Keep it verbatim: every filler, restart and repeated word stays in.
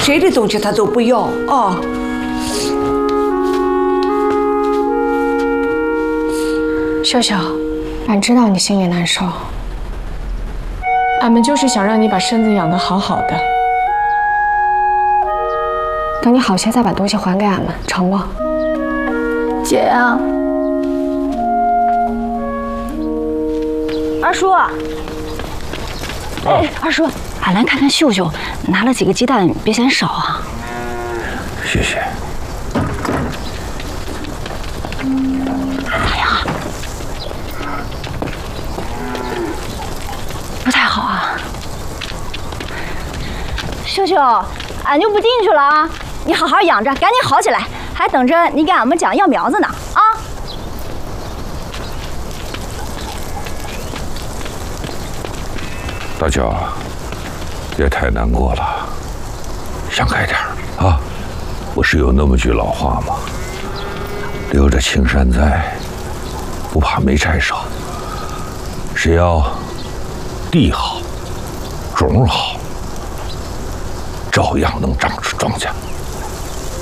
谁的东西他都不要啊。 秀秀，俺知道你心里难受，俺们就是想让你把身子养得好好的，等你好些再把东西还给俺们，成不？ 姐呀，二叔。 哎，二叔，俺来看看秀秀，拿了几个鸡蛋，别嫌少啊。 谢谢。 咋样？不太好啊。秀秀，俺就不进去了啊！你好好养着，赶紧好起来，还等着你给俺们讲药苗子呢啊！ 大娇，别太难过了，想开点啊！不是有那么句老话吗？留着青山在，不怕没柴烧。只要地好，种好，照样能长出庄稼。